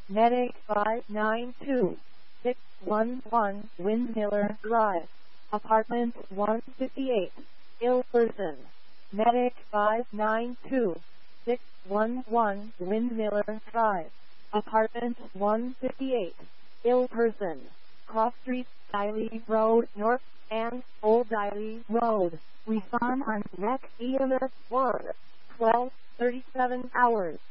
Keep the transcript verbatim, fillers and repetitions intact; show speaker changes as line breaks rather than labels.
Medic five nine two, six one one, Windmiller Drive, Apartment one fifty-eight, ill person. Medic five nine two, six one one, Windmiller Drive, Apartment one fifty-eight, ill person. Cross Street, Diley Road North, and Old Diley Road. Respond on next E M S one, twelve thirty-seven hours.